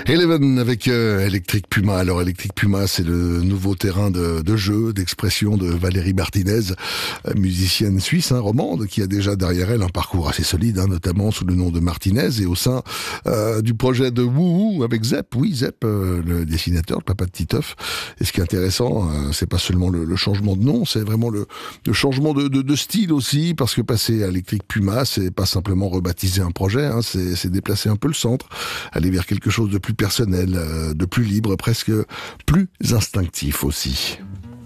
Eleven avec Electric Puma. Alors Electric Puma, c'est le nouveau terrain de jeu, d'expression de Valérie Martinez, musicienne suisse, romande, qui a déjà derrière elle un parcours assez solide, notamment sous le nom de Martinez, et au sein du projet de Wouhou avec Zep, le dessinateur, le papa de Titeuf. Et ce qui est intéressant, c'est pas seulement le changement de nom, c'est vraiment le changement de style aussi, parce que passer à Electric Puma, c'est pas simplement rebaptiser un projet, c'est déplacer un peu le centre, aller vers quelque chose de plus personnel, de plus libre, presque plus instinctif aussi.